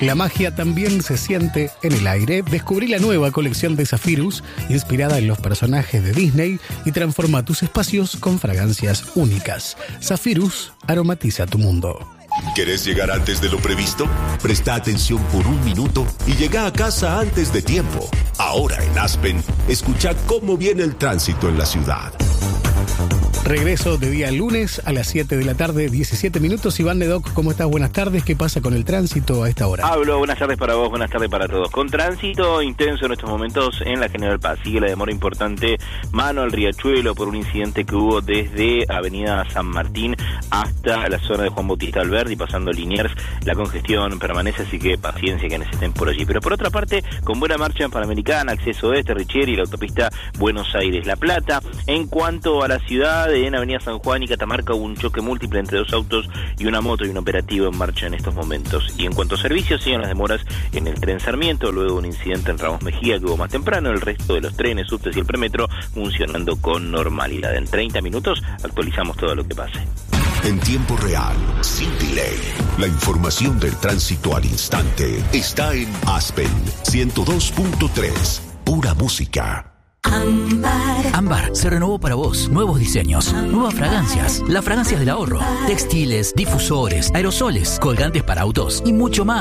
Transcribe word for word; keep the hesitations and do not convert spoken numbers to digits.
La magia también se siente en el aire. Descubrí la nueva colección de Zephyrus, inspirada en los personajes de Disney, y transforma tus espacios con fragancias únicas. Zephyrus aromatiza tu mundo. ¿Querés llegar antes de lo previsto? Presta atención por un minuto y llega a casa antes de tiempo. Ahora en Aspen, escucha cómo viene el tránsito en la ciudad. Regreso de día lunes a las siete de la tarde, diecisiete minutos. Iván Nedoc, ¿cómo estás? Buenas tardes. ¿Qué pasa con el tránsito a esta hora? Hablo, buenas tardes para vos, buenas tardes para todos. Con tránsito intenso en estos momentos en la General Paz. Sigue la demora importante mano al Riachuelo por un incidente que hubo desde Avenida San Martín hasta la zona de Juan Bautista Alberdi, pasando Liniers. La congestión permanece, así que paciencia que necesiten por allí. Pero por otra parte, con buena marcha en Panamericana, acceso este, Richieri y la autopista Buenos Aires-La Plata. En cuanto a la ciudad, en Avenida San Juan y Catamarca hubo un choque múltiple entre dos autos y una moto y un operativo en marcha en estos momentos. Y en cuanto a servicios, siguen las demoras en el tren Sarmiento, luego de un incidente en Ramos Mejía que hubo más temprano. El resto de los trenes, subtes y el premetro funcionando con normalidad. En treinta minutos actualizamos todo lo que pase. En tiempo real, sin delay, la información del tránsito al instante está en Aspen ciento dos punto tres, pura música. Ámbar. Ámbar se renovó para vos. Nuevos diseños, nuevas fragancias, las fragancias del ahorro, textiles, difusores, aerosoles, colgantes para autos y mucho más.